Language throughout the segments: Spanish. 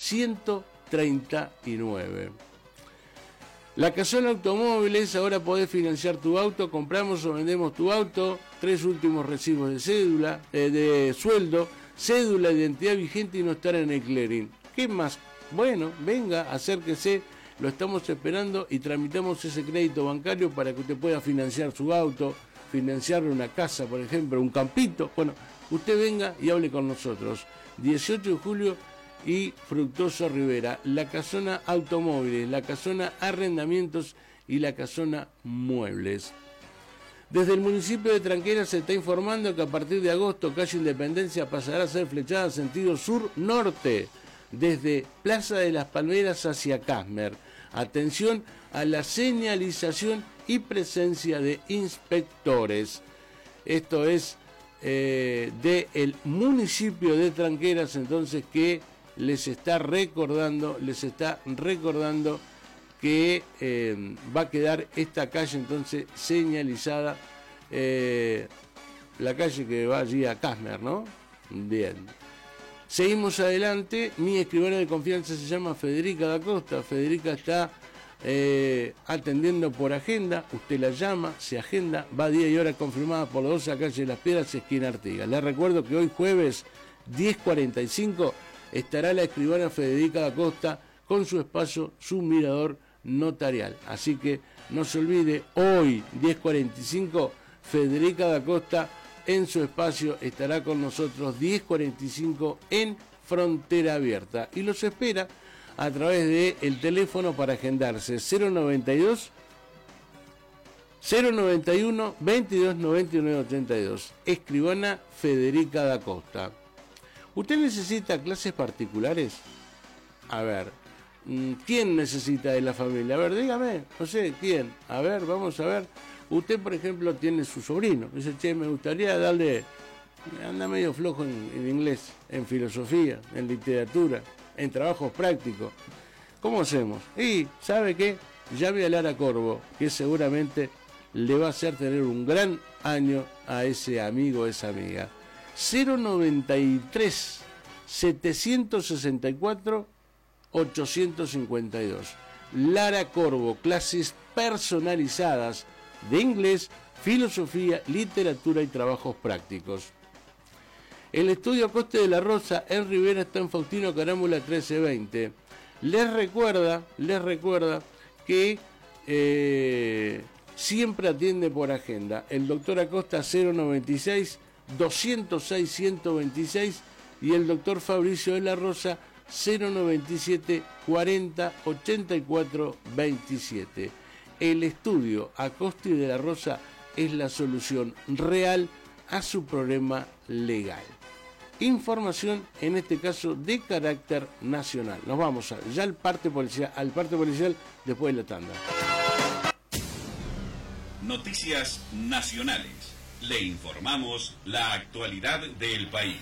139. La Casona Automóviles, ahora podés financiar tu auto, compramos o vendemos tu auto, 3 últimos recibos de cédula, de sueldo, cédula de identidad vigente y no estar en el clearing. ¿Qué más? Bueno, venga, acérquese, lo estamos esperando y tramitamos ese crédito bancario para que usted pueda financiar su auto, financiarle una casa, por ejemplo, un campito. Bueno, usted venga y hable con nosotros. 18 de julio y Fructuoso Rivera, la Casona Automóviles, la Casona Arrendamientos y la Casona Muebles. Desde el municipio de Tranqueras se está informando que a partir de agosto calle Independencia pasará a ser flechada sentido sur-norte, desde Plaza de las Palmeras hacia Casmer. Atención a la señalización y presencia de inspectores. Esto es del municipio de Tranqueras, entonces, que les está recordando que va a quedar esta calle entonces señalizada, la calle que va allí a Casmer, ¿no? Bien. Seguimos adelante. Mi escribana de confianza se llama Federica da Costa. Federica está atendiendo por agenda. Usted la llama, se agenda, va día y hora confirmada por la 12 calle de las Piedras, esquina Artigas. Les recuerdo que hoy jueves 10:45 estará la escribana Federica da Costa con su espacio, su mirador notarial. Así que no se olvide, hoy 10:45 Federica da Costa en su espacio estará con nosotros 10:45 en Frontera Abierta y los espera a través del teléfono para agendarse 092 091 22 99 82. Escribana Federica da Costa. ¿Usted necesita clases particulares? A ver, ¿quién necesita de la familia? A ver, dígame, no sé, ¿quién? A ver, vamos a ver. Usted, por ejemplo, tiene su sobrino. Dice, che, me gustaría darle... Anda medio flojo en inglés, en filosofía, en literatura, en trabajos prácticos. ¿Cómo hacemos? Y, ¿sabe qué? Llame a Lara Corvo, que seguramente le va a hacer tener un gran año a ese amigo o esa amiga. 093 764 852. Lara Corvo, clases personalizadas de inglés, filosofía, literatura y trabajos prácticos. El estudio Coste de la Rosa en Rivera está en Faustino Carámbula 1320. Les recuerda que siempre atiende por agenda. El doctor Acosta 096 206 126 y el doctor Fabricio de la Rosa 097 40 84 27. El estudio Acosta de la Rosa es la solución real a su problema legal. Información, en este caso, de carácter nacional. Nos vamos ya al parte policial después de la tanda. Noticias nacionales. Le informamos la actualidad del país.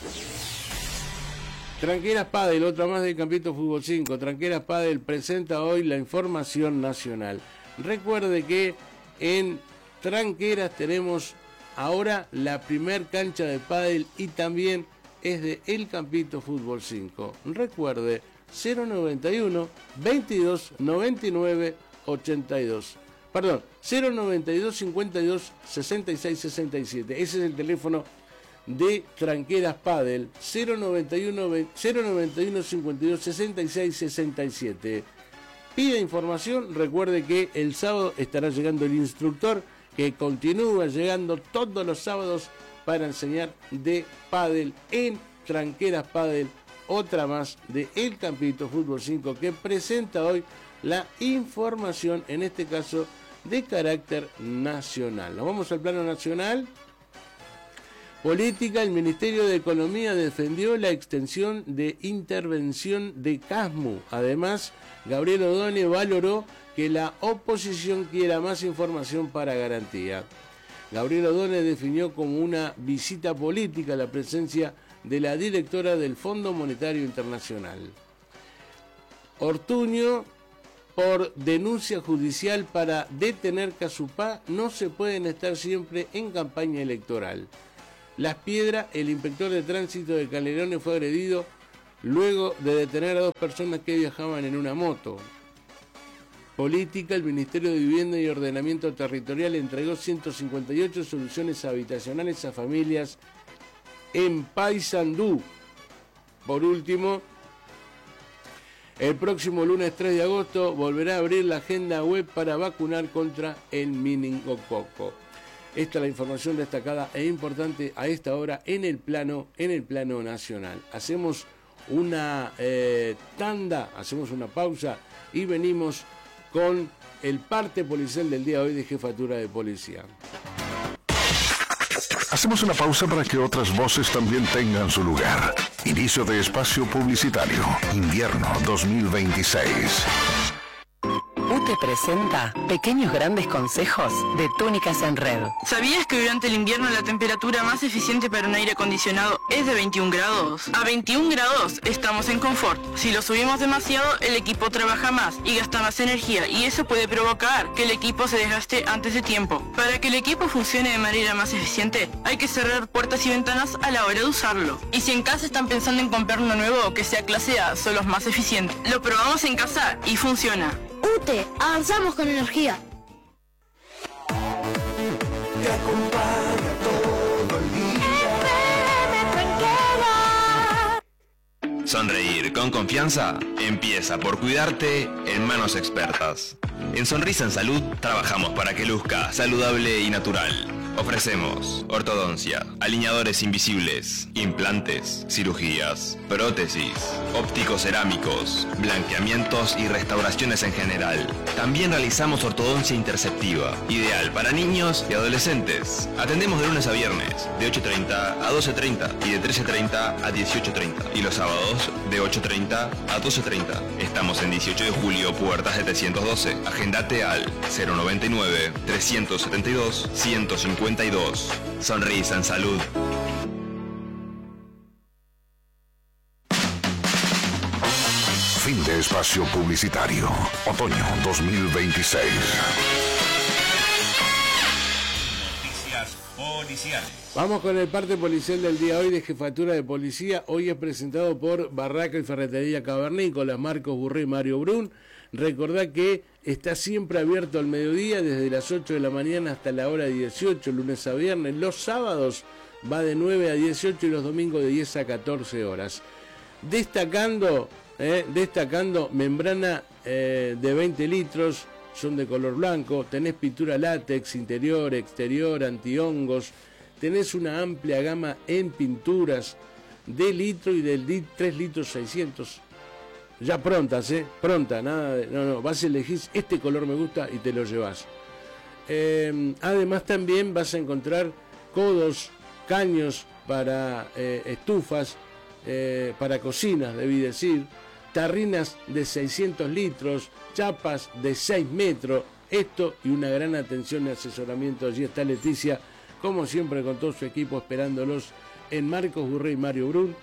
Tranqueras Padel, otra más del Campito Fútbol 5. Tranqueras Padel presenta hoy la información nacional. Recuerde que en Tranqueras tenemos ahora la primer cancha de pádel y también es de El Campito Fútbol 5. Recuerde, 091 22 99 82. Perdón, 092 52 66 67. Ese es el teléfono de Tranqueras Padel, 091 52 66 67. Pida información, recuerde que el sábado estará llegando el instructor que continúa llegando todos los sábados para enseñar de pádel en Tranqueras Padel, otra más de El Campito Fútbol 5 que presenta hoy la información, en este caso de carácter nacional. Nos vamos al plano nacional. Política, el Ministerio de Economía defendió la extensión de intervención de CASMU. Además, Gabriel Odone valoró que la oposición quiera más información para garantía. Gabriel Odone definió como una visita política la presencia de la directora del Fondo Monetario Internacional. Ortuño, por denuncia judicial para detener Casupá, no se pueden estar siempre en campaña electoral. Las Piedras, el inspector de tránsito de Canelones fue agredido luego de detener a 2 personas que viajaban en una moto. Política, el Ministerio de Vivienda y Ordenamiento Territorial entregó 158 soluciones habitacionales a familias en Paysandú. Por último, el próximo lunes 3 de agosto volverá a abrir la agenda web para vacunar contra el meningococo. Esta es la información destacada e importante a esta hora en el plano nacional. Hacemos una tanda, hacemos una pausa y venimos con el parte policial del día de hoy de Jefatura de Policía. Hacemos una pausa para que otras voces también tengan su lugar. Inicio de espacio publicitario. Invierno 2026. UTE presenta Pequeños Grandes Consejos de Túnicas en Red. ¿Sabías que durante el invierno la temperatura más eficiente para un aire acondicionado es de 21 grados? A 21 grados estamos en confort. Si lo subimos demasiado, el equipo trabaja más y gasta más energía, y eso puede provocar que el equipo se desgaste antes de tiempo. Para que el equipo funcione de manera más eficiente, hay que cerrar puertas y ventanas a la hora de usarlo. Y si en casa están pensando en comprar uno nuevo que sea clase A, son los más eficientes. Lo probamos en casa y funciona. UTE, avanzamos con energía. Te acompaña todo el día. Sonreír con confianza empieza por cuidarte en manos expertas. En Sonrisa en Salud trabajamos para que luzca saludable y natural. Ofrecemos ortodoncia, alineadores invisibles, implantes, cirugías, prótesis, ópticos cerámicos, blanqueamientos y restauraciones en general. También realizamos ortodoncia interceptiva, ideal para niños y adolescentes. Atendemos de lunes a viernes, de 8:30 a 12:30 y de 13:30 a 18:30. Y los sábados, de 8:30 a 12:30. Estamos en 18 de julio, puerta 712. Agendate al 099-372-152. Sonrisa en Salud. Fin de espacio publicitario. Otoño 2026. Noticias policiales. Vamos con el parte policial del día de hoy de Jefatura de Policía. Hoy es presentado por Barraca y Ferretería Cavernícolas, Marcos Burré y Mario Brun. Recordá que está siempre abierto al mediodía, desde las 8 de la mañana hasta la hora 18, lunes a viernes. Los sábados va de 9 a 18 y los domingos de 10 a 14 horas. Destacando membrana de 20 litros, son de color blanco. Tenés pintura látex, interior, exterior, antihongos. Tenés una amplia gama en pinturas de litro y del 3 litros 600. Ya prontas, pronta, nada de, no, vas a elegir este color me gusta y te lo llevas. Además también vas a encontrar codos, caños para estufas, para cocinas, debí decir, tarrinas de 600 litros, chapas de 6 metros, esto y una gran atención y asesoramiento. Allí está Leticia, como siempre, con todo su equipo esperándolos en Marcos Burré y Mario Brun,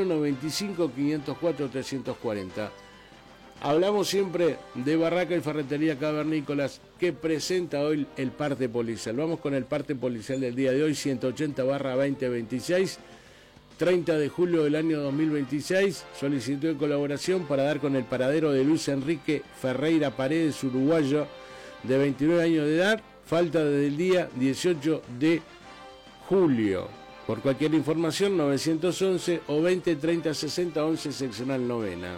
095-504-340. Hablamos siempre de Barraca y Ferretería Cavernícolas, que presenta hoy el parte policial. Vamos con el parte policial del día de hoy, 180/2026, 30 de julio del año 2026, solicitud de colaboración para dar con el paradero de Luis Enrique Ferreira Paredes, uruguayo, de 29 años de edad, falta desde el día 18 de julio. Por cualquier información, 911 o 20 30 60 11, seccional novena.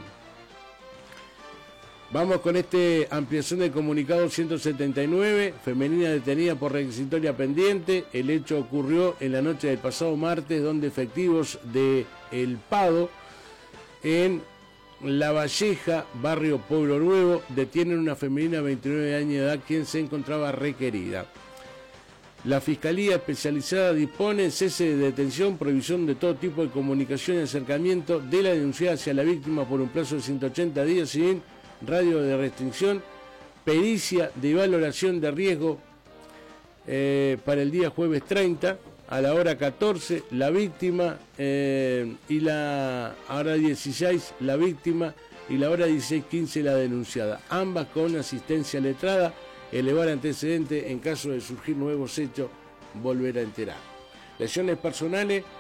Vamos con ampliación del comunicado 179, femenina detenida por requisitoria pendiente. El hecho ocurrió en la noche del pasado martes, donde efectivos de El Pado, en La Valleja, barrio Pueblo Nuevo, detienen a una femenina de 29 años de edad, quien se encontraba requerida. La Fiscalía Especializada dispone cese de detención, prohibición de todo tipo de comunicación y acercamiento de la denunciada hacia la víctima por un plazo de 180 días sin radio de restricción, pericia de valoración de riesgo para el día jueves 30 a la hora 14, la víctima y la hora 16 la víctima y la hora 16:15 la denunciada, ambas con asistencia letrada. Elevar antecedentes en caso de surgir nuevos hechos, volver a enterar. Lesiones personales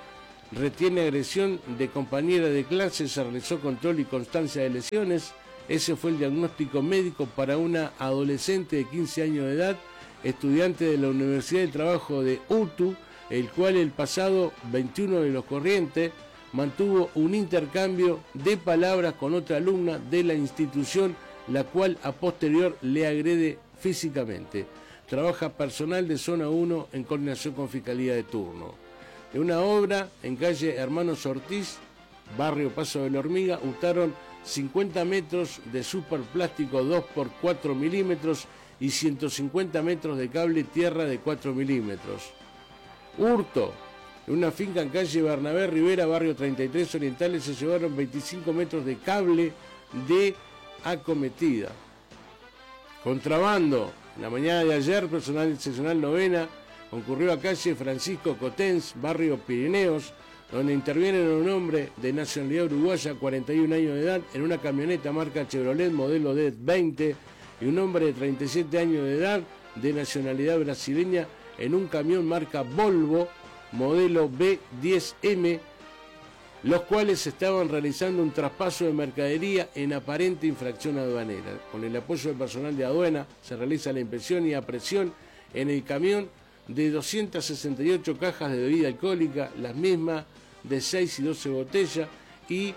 retiene agresión de compañera de clase, se realizó control y constancia de lesiones. Ese fue el diagnóstico médico para una adolescente de 15 años de edad, estudiante de la Universidad de Trabajo de UTU, el cual el pasado 21 de los corrientes mantuvo un intercambio de palabras con otra alumna de la institución, la cual a posterior le agrede físicamente. Trabaja personal de Zona 1 en coordinación con Fiscalía de turno. De una obra en calle Hermanos Ortiz, barrio Paso de la Hormiga, hurtaron 50 metros de superplástico 2 por 4 milímetros y 150 metros de cable tierra de 4 milímetros. Hurto. En una finca en calle Bernabé Rivera, barrio 33 Orientales, se llevaron 25 metros de cable de acometida. Contrabando. En la mañana de ayer, personal seccional novena concurrió a calle Francisco Cotens, barrio Pirineos, donde intervienen un hombre de nacionalidad uruguaya, 41 años de edad, en una camioneta marca Chevrolet modelo D20, y un hombre de 37 años de edad, de nacionalidad brasileña, en un camión marca Volvo, modelo B10M, los cuales estaban realizando un traspaso de mercadería en aparente infracción aduanera. Con el apoyo del personal de aduana se realiza la inspección y aprehensión en el camión de 268 cajas de bebida alcohólica, las mismas de 6 y 12 botellas, y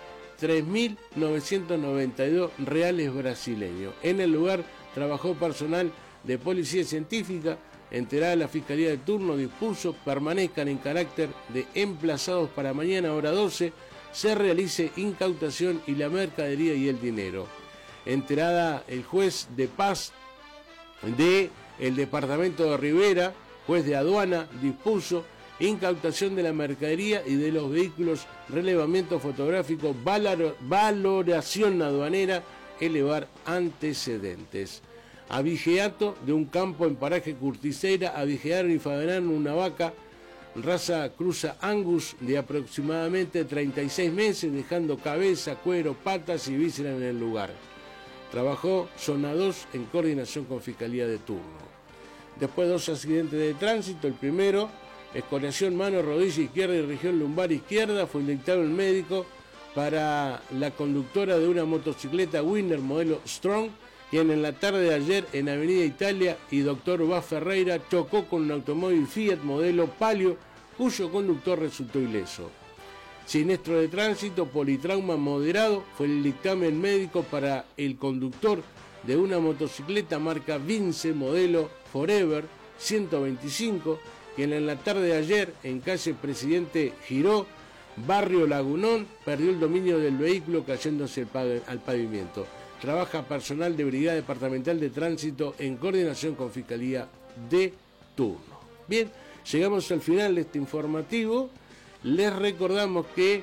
3.992 reales brasileños. En el lugar trabajó personal de policía científica. Enterada la Fiscalía de turno, dispuso permanezcan en carácter de emplazados para mañana hora 12, se realice incautación y la mercadería y el dinero. Enterada el juez de paz del departamento de Rivera, juez de aduana, dispuso incautación de la mercadería y de los vehículos, relevamiento fotográfico, valoración aduanera, elevar antecedentes. Abigeato de un campo en paraje Curticera, abigearon y fabricaron una vaca raza cruza Angus de aproximadamente 36 meses, dejando cabeza, cuero, patas y vísceras en el lugar. Trabajó Zona 2 en coordinación con Fiscalía de turno. Después 2 accidentes de tránsito. El primero, escoriación mano, rodilla izquierda y región lumbar izquierda, fue inyectado el médico para la conductora de una motocicleta Winner modelo Strong, quien en la tarde de ayer en Avenida Italia y Dr. Vaz Ferreira chocó con un automóvil Fiat modelo Palio, cuyo conductor resultó ileso. Siniestro de tránsito, politrauma moderado, fue el dictamen médico para el conductor de una motocicleta marca Vince modelo Forever 125, quien en la tarde de ayer en calle Presidente Giró, barrio Lagunón, perdió el dominio del vehículo cayéndose al pavimento. Trabaja personal de Brigada Departamental de Tránsito en coordinación con Fiscalía de turno. Bien, llegamos al final de este informativo. Les recordamos que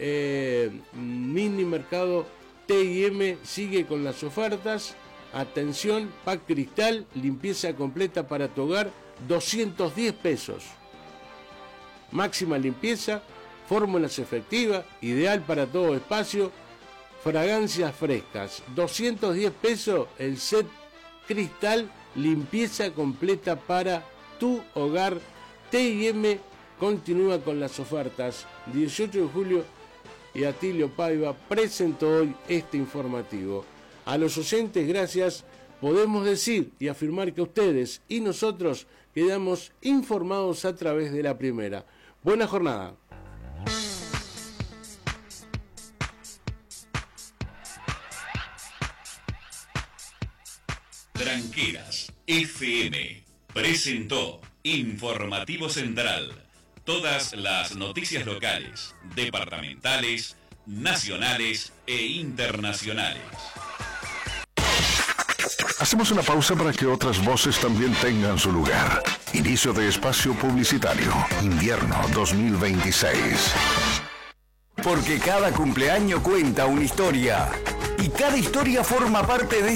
Mini Mercado T&M sigue con las ofertas. Atención, pack cristal, limpieza completa para tu hogar, 210 pesos. Máxima limpieza, fórmulas efectivas, ideal para todo espacio. Fragancias frescas, 210 pesos el set cristal, limpieza completa para tu hogar. T&M continúa con las ofertas. 18 de julio y Atilio Paiva presentó hoy este informativo. A los oyentes, gracias. Podemos decir y afirmar que ustedes y nosotros quedamos informados a través de la primera. Buena jornada. Tranqueras FM presentó Informativo Central. Todas las noticias locales, departamentales, nacionales e internacionales. Hacemos una pausa para que otras voces también tengan su lugar. Inicio de espacio publicitario. Invierno 2026. Porque cada cumpleaños cuenta una historia. Y cada historia forma parte de